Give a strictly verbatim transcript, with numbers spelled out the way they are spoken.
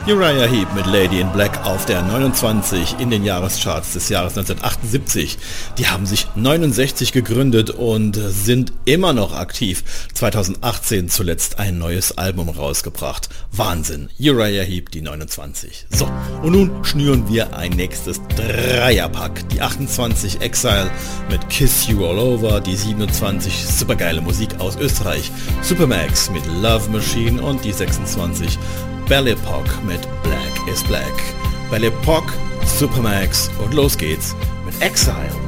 Uriah Heep mit Lady in Black auf der neunundzwanzig in den Jahrescharts des Jahres neunzehnhundertachtundsiebzig. Die haben sich neunundsechzig gegründet und sind immer noch aktiv. zweitausendachtzehn zuletzt ein neues Album rausgebracht. Wahnsinn. Uriah Heep, die neunundzwanzig. So, und nun schnüren wir ein nächstes Dreierpack. Die achtundzwanzig Exile mit Kiss You All Over, die siebenundzwanzig supergeile Musik aus Österreich, Supermax mit Love Machine und die sechsundzwanzig Belle Epoque mit Black is Black. Belle Epoque, Supermax und los geht's mit Exile.